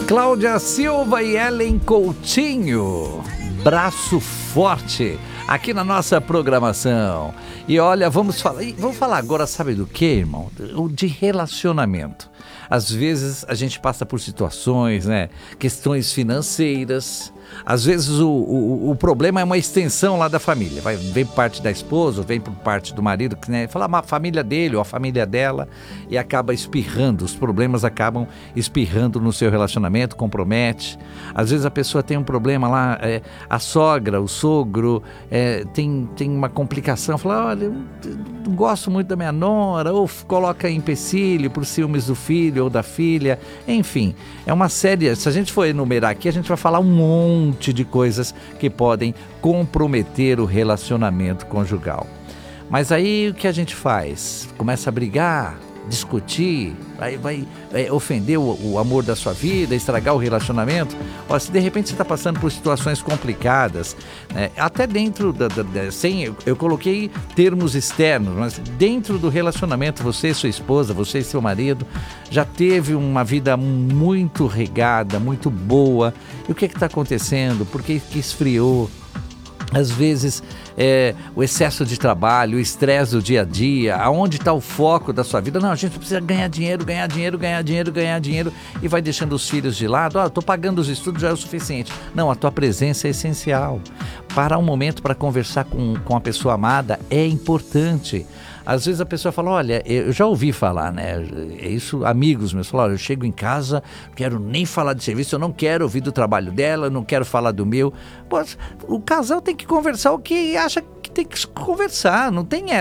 Cláudia Silva e Ellen Coutinho, Braço Forte, aqui na nossa programação. E olha, vamos falar agora, sabe do que, irmão? De relacionamento. Às vezes a gente passa por situações, né? Questões financeiras. Às vezes o problema é uma extensão lá da família. Vem por parte da esposa, vem por parte do marido, né? Fala a família dele ou a família dela e acaba espirrando. Os problemas acabam espirrando no seu relacionamento, compromete. Às vezes a pessoa tem um problema lá, a sogra, o sogro, tem uma complicação. Fala, olha, eu não gosto muito da minha nora, ou coloca empecilho por ciúmes do filho ou da filha. Enfim, é uma série. Se a gente for enumerar aqui, a gente vai falar um monte de coisas que podem comprometer o relacionamento conjugal. Mas aí o que a gente faz? Começa a brigar, discutir, aí vai ofender o amor da sua vida, estragar o relacionamento. Ó, se de repente você está passando por situações complicadas, né, até dentro eu coloquei termos externos, mas dentro do relacionamento, você e sua esposa, você e seu marido, já teve uma vida muito regada, muito boa. E o que está acontecendo? Por que esfriou? Às vezes o excesso de trabalho, o estresse do dia a dia, aonde está o foco da sua vida? Não, a gente precisa ganhar dinheiro e vai deixando os filhos de lado. Estou pagando os estudos, já é o suficiente. Não, a tua presença é essencial. Parar um momento para conversar com a pessoa amada é importante. Às vezes a pessoa fala, olha, eu já ouvi falar, né? Isso, amigos meus falam, eu chego em casa, não quero nem falar de serviço, eu não quero ouvir do trabalho dela, eu não quero falar do meu. Pô, o casal tem que conversar o que acha que tem que conversar, não tem